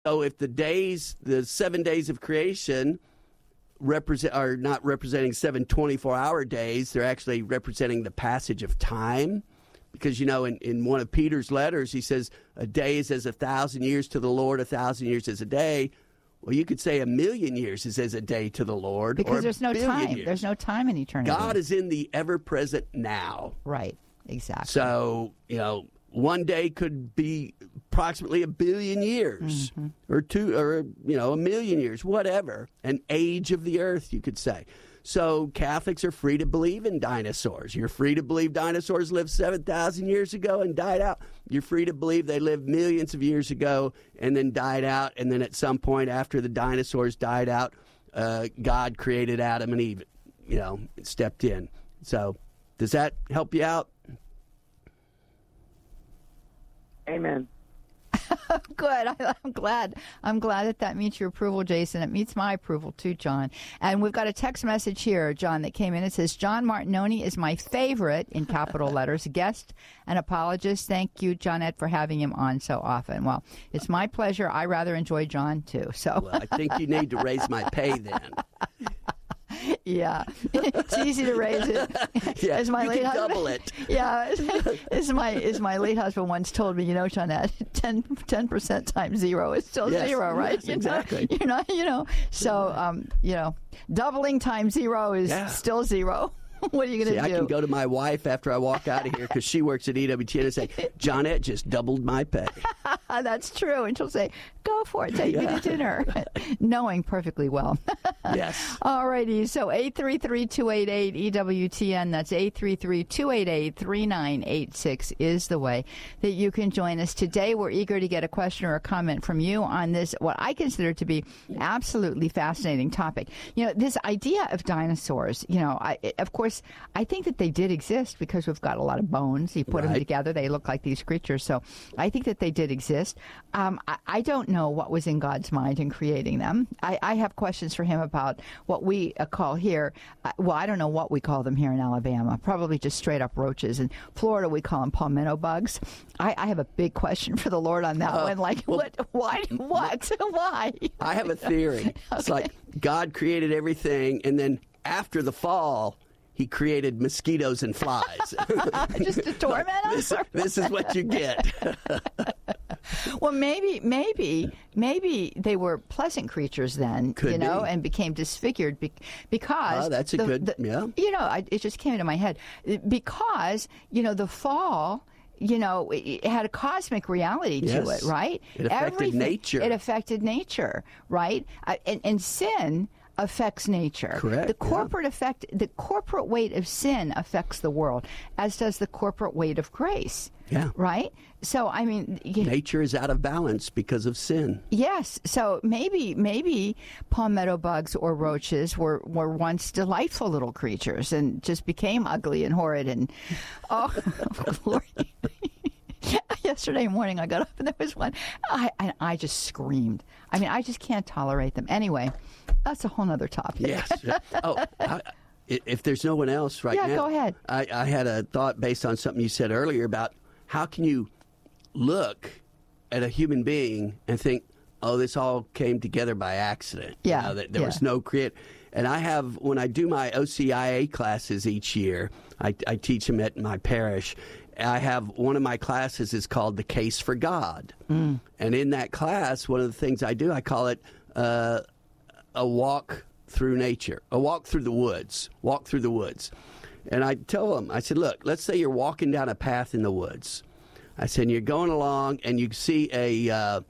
So if the 7 days of creation are not representing 7 24-hour days, they're actually representing the passage of time. Because, in one of Peter's letters, he says, a day is as 1,000 years to the Lord, 1,000 years as a day. Well, you could say 1,000,000 years is as a day to the Lord. Because there's no time. Years. There's no time in eternity. God is in the ever-present now. Right, exactly. So, one day could be approximately 1 billion years, or 1 million years, whatever. An age of the earth, you could say. So Catholics are free to believe in dinosaurs. You're free to believe dinosaurs lived 7,000 years ago and died out. You're free to believe they lived millions of years ago and then died out. And then at some point after the dinosaurs died out, God created Adam and Eve, stepped in. So does that help you out? Amen. Good. I'm glad. I'm glad that meets your approval, Jason. It meets my approval too, John. And we've got a text message here, John, that came in. It says, John Martinoni is my favorite, in capital letters, guest and apologist. Thank you, Johnette, for having him on so often. Well, it's my pleasure. I rather enjoy John too. So well, I think you need to raise my pay then. Yeah, it's easy to raise it. Yeah, as my you late can husband, double it. Yeah, as my late husband once told me, Jeanette, 10% times zero is still zero, right? Yes, exactly. So doubling times zero is still zero. What are you going to do? I can go to my wife after I walk out of here because she works at EWTN and say, Johnette just doubled my pay. That's true. And she'll say, go for it. Take me to dinner. Knowing perfectly well. Yes. All righty. So 833-288-EWTN. That's 833-288-3986 is the way that you can join us. Today, we're eager to get a question or a comment from you on this, what I consider to be absolutely fascinating topic. This idea of dinosaurs, of course, I think that they did exist because we've got a lot of bones. You put them together, they look like these creatures. So I think that they did exist. I don't know what was in God's mind in creating them. I have questions for him about what we call here. I don't know what we call them here in Alabama. Probably just straight up roaches. In Florida, we call them palmetto bugs. I have a big question for the Lord on that one. Like, what? Why? Why? I have a theory. It's like God created everything, and then after the fall, he created mosquitoes and flies. Just to torment us? This is what you get. Well, maybe they were pleasant creatures then, Could be. and became disfigured because... Oh, that's it just came into my head. Because, the fall... it had a cosmic reality to it, right? It affected nature. It affected nature, right? And sin affects nature. Correct. The corporate weight of sin affects the world, as does the corporate weight of grace. Yeah. Right? So, nature is out of balance because of sin. Yes. So maybe palmetto bugs or roaches were once delightful little creatures and just became ugly and horrid and, oh, Lord. Yesterday morning I got up and there was one. I just screamed. I just can't tolerate them. Anyway, that's a whole other topic. Yes. If there's no one else now. Yeah, go ahead. I had a thought based on something you said earlier about how can you look at a human being and think, oh, this all came together by accident. Yeah. There was no create. And when I do my OCIA classes each year, I teach them at my parish. I have one of my classes is called The Case for God. And in that class, one of the things I do, I call it a walk through nature, a walk through the woods, And I tell them, I said, look, let's say you're walking down a path in the woods. I said, you're going along and you see a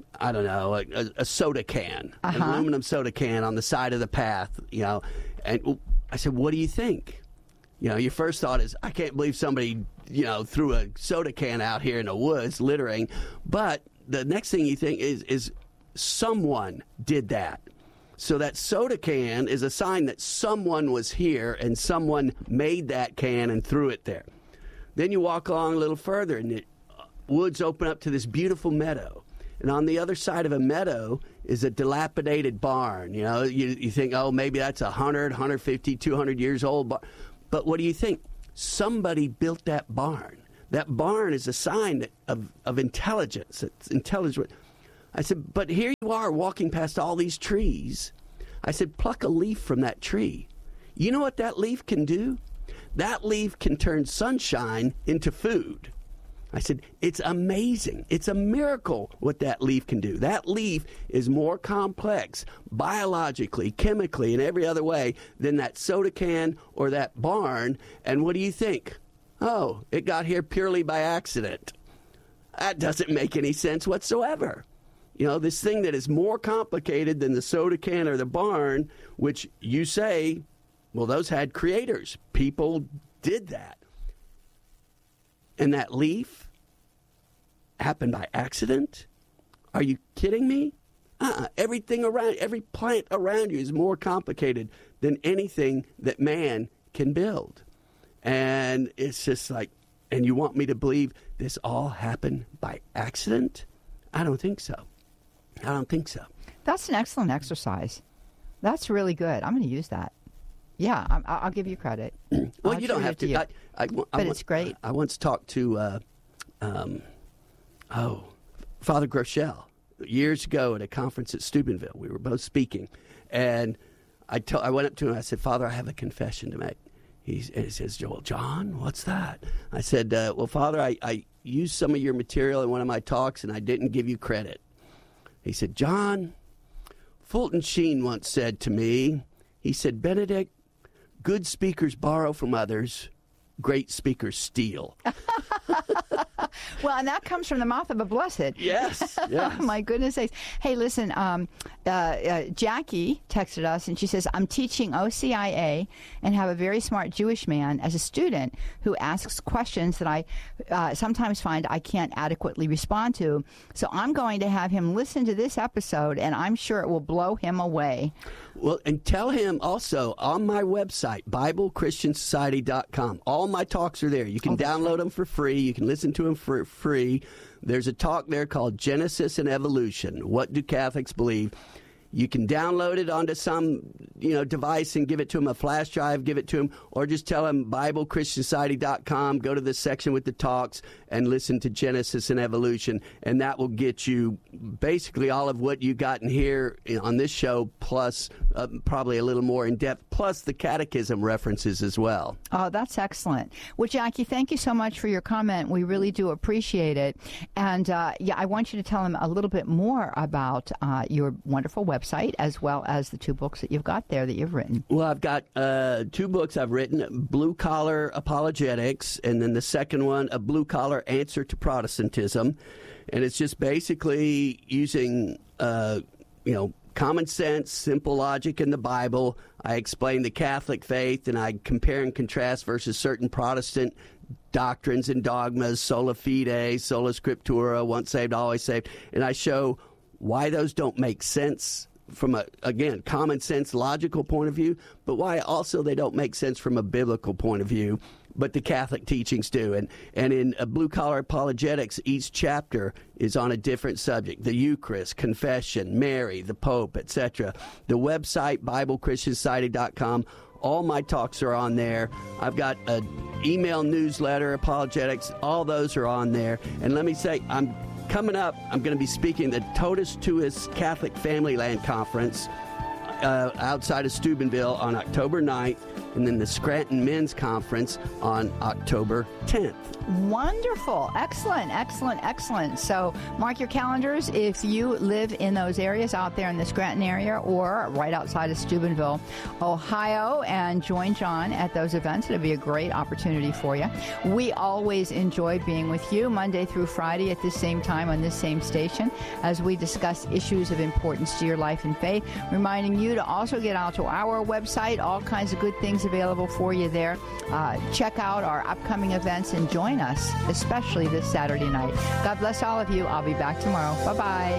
soda can, an aluminum soda can on the side of the path, And I said, what do you think? Your first thought is, I can't believe somebody, threw a soda can out here in the woods littering. But the next thing you think is someone did that. So that soda can is a sign that someone was here and someone made that can and threw it there. Then you walk along a little further and the woods open up to this beautiful meadow. And on the other side of a meadow is a dilapidated barn. You think, oh, maybe that's 100, 150, 200 years old. But what do you think? Somebody built that barn. That barn is a sign of intelligence. It's intelligent. I said, but here you are walking past all these trees. I said, pluck a leaf from that tree. You know what that leaf can do? That leaf can turn sunshine into food. I said, it's amazing. It's a miracle what that leaf can do. That leaf is more complex biologically, chemically, and every other way than that soda can or that barn. And what do you think? Oh, it got here purely by accident. That doesn't make any sense whatsoever. You know, this thing that is more complicated than the soda can or the barn, which you say, well, those had creators. People did that. And that leaf happened by accident? Are you kidding me? Everything around, every plant around you is more complicated than anything that man can build. And it's just like, and you want me to believe this all happened by accident? I don't think so. I don't think so. That's an excellent exercise. That's really good. I'm going to use that. Yeah, I'll give you credit. Well, you don't have to. But it's great. I once talked to Father Groeschel years ago at a conference at Steubenville. We were both speaking, and I went up to him. I said, Father, I have a confession to make. He says, Joel, John, what's that? I said, well, Father, I used some of your material in one of my talks, and I didn't give you credit. He said, John, Fulton Sheen once said to me, he said, Benedict, good speakers borrow from others, great speakers steal. Well, and that comes from the mouth of a blessed. Yes. My goodness sakes. Hey, listen, Jackie texted us, and she says, I'm teaching OCIA and have a very smart Jewish man as a student who asks questions that I sometimes find I can't adequately respond to. So I'm going to have him listen to this episode, and I'm sure it will blow him away. Well, and tell him also on my website, BibleChristianSociety.com. All my talks are there. You can download them for free. You can listen to them for free. There's a talk there called Genesis and Evolution. What do Catholics believe? You can download it onto some, device and give it to them, a flash drive, give it to them, or just tell them BibleChristianSociety.com, go to the section with the talks and listen to Genesis and Evolution, and that will get you basically all of what you got in here on this show, plus probably a little more in depth, plus the catechism references as well. Oh, that's excellent. Well, Jackie, thank you so much for your comment. We really do appreciate it. And, I want you to tell them a little bit more about your wonderful website, as well as the two books that you've got there that you've written. Well, I've got two books I've written, Blue Collar Apologetics, and then the second one, A Blue Collar Answer to Protestantism. And it's just basically using, common sense, simple logic in the Bible. I explain the Catholic faith, and I compare and contrast versus certain Protestant doctrines and dogmas, sola fide, sola scriptura, once saved, always saved. And I show why those don't make sense from a, common sense, logical point of view, but why also they don't make sense from a biblical point of view, but the Catholic teachings do. And in Blue Collar Apologetics, each chapter is on a different subject: the Eucharist, confession, Mary, the Pope, etc. The website, BibleChristianSociety.com. All my talks are on there. I've got an email newsletter, apologetics. All those are on there. And let me say, coming up, I'm going to be speaking at the Totus Tuus Catholic Family Land Conference outside of Steubenville on October 9th, and then the Scranton Men's Conference on October 10th. Wonderful. Excellent, excellent, excellent. So mark your calendars if you live in those areas out there in the Scranton area or right outside of Steubenville, Ohio, and join John at those events. It'll be a great opportunity for you. We always enjoy being with you Monday through Friday at this same time on this same station as we discuss issues of importance to your life and faith, reminding you to also get out to our website, all kinds of good things available for you there. Check out our upcoming events and join us, especially this Saturday night. God bless all of you. I'll be back tomorrow. Bye-bye.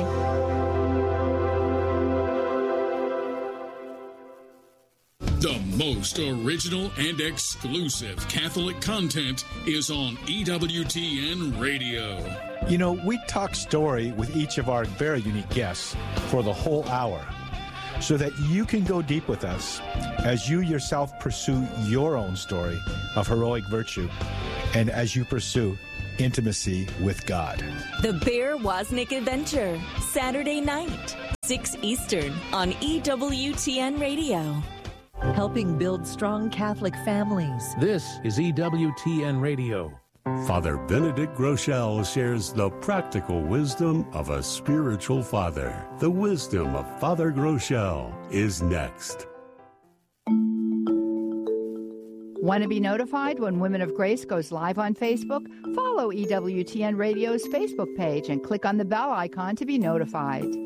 The most original and exclusive Catholic content is on EWTN Radio. We talk story with each of our very unique guests for the whole hour, so that you can go deep with us as you yourself pursue your own story of heroic virtue, and as you pursue intimacy with God. The Bear Wozniak Adventure, Saturday night, 6 Eastern on EWTN Radio. Helping build strong Catholic families. This is EWTN Radio. Father Benedict Groeschel shares the practical wisdom of a spiritual father. The wisdom of Father Groeschel is next. Want to be notified when Women of Grace goes live on Facebook? Follow EWTN Radio's Facebook page and click on the bell icon to be notified.